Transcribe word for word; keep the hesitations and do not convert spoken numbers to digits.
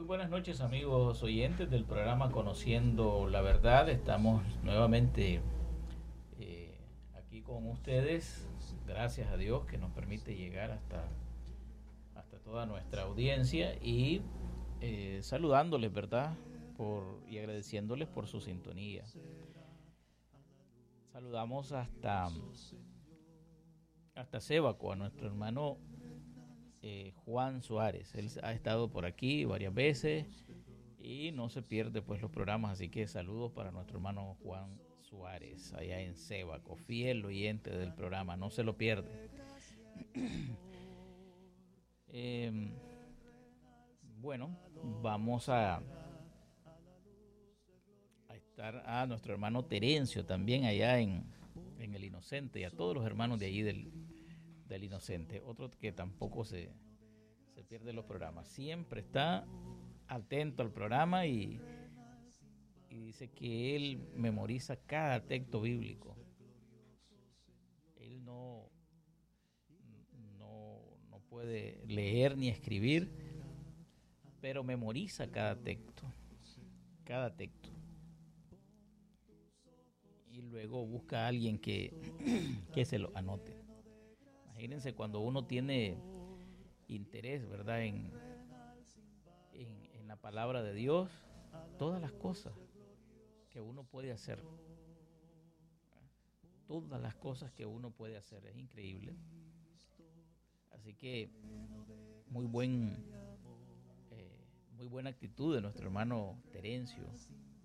buenas noches amigos oyentes del programa Conociendo la Verdad. Estamos nuevamente eh, aquí con ustedes. Gracias a Dios que nos permite llegar hasta, hasta toda nuestra audiencia y eh, saludándoles, ¿verdad? Por, y agradeciéndoles por su sintonía. Saludamos hasta, hasta Sébaco, a nuestro hermano eh, Juan Suárez. Él ha estado por aquí varias veces y no se pierde pues los programas, así que saludos para nuestro hermano Juan Suárez allá en Sébaco, fiel oyente del programa, no se lo pierde. eh, bueno, vamos a, a estar a nuestro hermano Terencio también allá en, en el Inocente y a todos los hermanos de allí del, del Inocente, otro que tampoco se, se pierde los programas, siempre está atento al programa y y dice que él memoriza cada texto bíblico. Él no, no, no puede leer ni escribir, pero memoriza cada texto, cada texto. Y luego busca a alguien que, que se lo anote. Imagínense cuando uno tiene interés, ¿verdad? En, en, en la palabra de Dios, todas las cosas que uno puede hacer, todas las cosas que uno puede hacer, es increíble. Así que muy buen, eh, muy buena actitud de nuestro hermano Terencio,